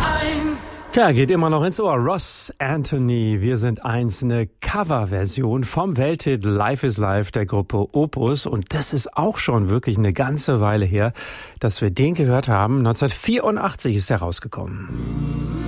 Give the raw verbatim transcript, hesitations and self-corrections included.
eins. Tja, geht immer noch ins Ohr. Ross Anthony, wir sind eins, eine Coverversion vom Welthit Life is Life der Gruppe Opus. Und das ist auch schon wirklich eine ganze Weile her, dass wir den gehört haben. neunzehnhundertvierundachtzig ist er rausgekommen.